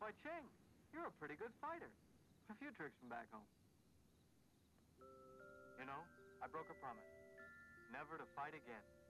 Why, Ching, you're a pretty good fighter. A few tricks from back home. You know, I broke a promise. Never to fight again.